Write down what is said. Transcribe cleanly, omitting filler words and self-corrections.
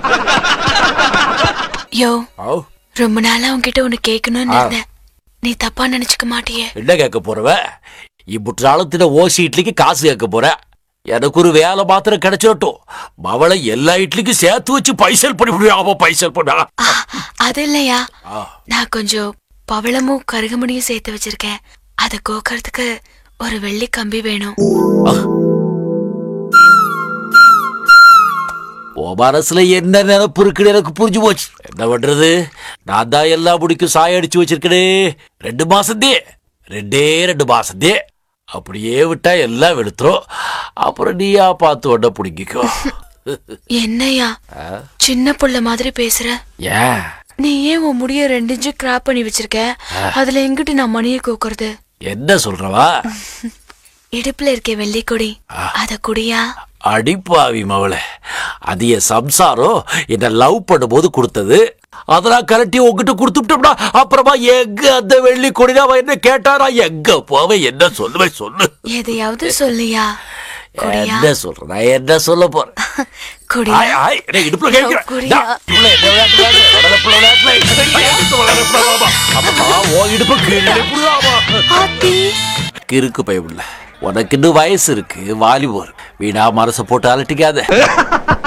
யோ, ரொம்ப நாளா உன்கிட்ட ஒண்ணு கேட்கணும்னு இருந்தேன். நீ தப்பா நினைச்சுக்க மாட்டியே? என்ன கேட்க போறவ? இப்புற்றாலத்தின ஓசி இட்லிக்கு காசு கேட்க போற? எனக்கு ஒரு வேலை மாத்திரம் கிடைச்சிடட்டும். அவளை எல்லா இட்லிக்கும் சேர்த்து வச்சு பைசல் பண்ணி முடியாம பைசல் பண்ண. அது இல்லையா, நான் கொஞ்சம் பவளமும் கருகமணியும் சேர்த்து வச்சிருக்கேன். அதை கோக்கறதுக்கு ஒரு வெள்ளி கம்பி வேணும். மனசுல என்ன நினைப்பு இருக்குன்னு எனக்கு புரிஞ்சு போச்சு. என்ன பண்றது, நான் தான் எல்லா முடிக்கும் சாய அடிச்சு வச்சிருக்கேனே. 2 மாசத்தே, 2 மாசத்தே அப்படியே விட்டா எல்லாம் வெளுத்துரும். அப்புறம் நீயா பார்த்து உடனே பிடிங்கிக்கோ. என்னையா சின்ன புள்ள மாதிரி பேசுற? ஏன் நீ ஏன் உன் முடிய 2 இன்ச்சு கிராப் பண்ணி வச்சிருக்க? அதுல எங்கிட்டு நான் மணியை கோக்குறது? என்ன சொல்றவா? இடுப்புல இருக்க வெள்ளி கொடி, அத குடியா? அடிப்பாவி மவளை, அது என் சம்சாரம் என்ன லவ் பண்ணும் போது கொடுத்தது. அதெல்லாம் கரட்டி உங்ககிட்ட கொடுத்துட்டோம்னா அப்புறமா எங்க அந்த வெள்ளி கொடினா அவன் என்ன கேட்டாரா? எங்க போவேன், என்ன சொல்லுவேன் சொல்லு. எதையாவது சொல்லியா? என்ன சொல்றேன், நான் என்ன சொல்ல போறேன்? கிறுக்கு பயமுள்ள உனக்கு இன்னும் வயசு இருக்கு, வாலிபோர். வீணா மனசை போட்டு அலட்டிக்காத.